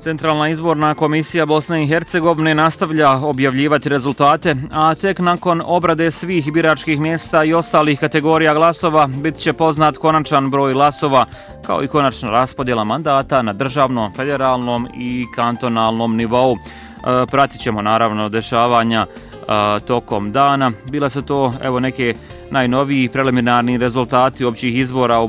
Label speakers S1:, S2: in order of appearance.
S1: Centralna izborna komisija Bosne i Hercegovine nastavlja objavljivati rezultate, a tek nakon obrade svih biračkih mjesta i ostalih kategorija glasova bit će poznat konačan broj glasova, kao i konačna raspodjela mandata na državnom, federalnom i kantonalnom nivou. Pratit ćemo naravno dešavanja tokom dana. Bila su to neke najnoviji preliminarni rezultati općih izbora u